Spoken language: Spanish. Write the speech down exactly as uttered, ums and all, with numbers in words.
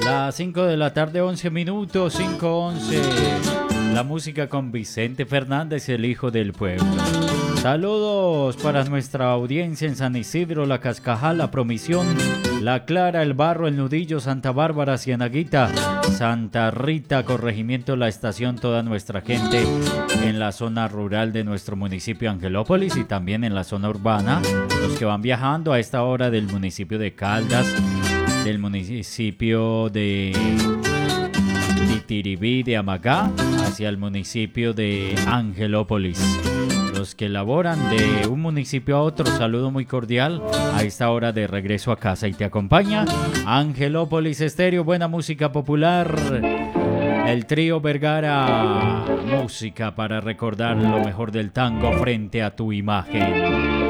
Las cinco de la tarde, once minutos, cinco once. La música con Vicente Fernández, el hijo del pueblo. Saludos para nuestra audiencia en San Isidro, La Cascajal, La Promisión, La Clara, El Barro, El Nudillo, Santa Bárbara, Cienaguita, Santa Rita, Corregimiento La Estación, toda nuestra gente en la zona rural de nuestro municipio Angelópolis y también en la zona urbana, los que van viajando a esta hora del municipio de Caldas, del municipio de Titiribí, de Amagá, hacia el municipio de Angelópolis. Los que laboran de un municipio a otro, saludo muy cordial a esta hora de regreso a casa y te acompaña Angelópolis Estéreo, buena música popular. El trío Vergara, música para recordar lo mejor del tango frente a tu imagen.